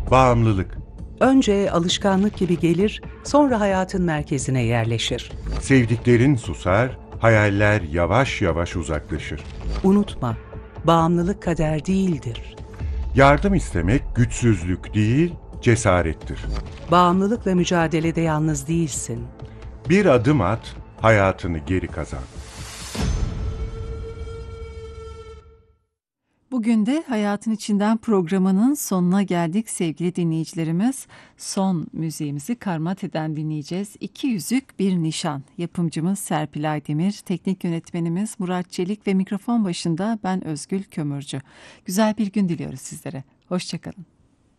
Bağımlılık. Önce alışkanlık gibi gelir, sonra hayatın merkezine yerleşir. Sevdiklerin susar, hayaller yavaş yavaş uzaklaşır. Unutma, bağımlılık kader değildir. Yardım istemek güçsüzlük değil, cesarettir. Bağımlılıkla mücadelede yalnız değilsin. Bir adım at, hayatını geri kazan. Bugün de Hayatın İçinden programının sonuna geldik sevgili dinleyicilerimiz. Son müziğimizi Karmate'den dinleyeceğiz. İki Yüzük Bir Nişan. Yapımcımız Serpil Aydemir, teknik yönetmenimiz Murat Çelik ve mikrofon başında ben Özgül Kömürcü. Güzel bir gün diliyoruz sizlere. Hoşçakalın.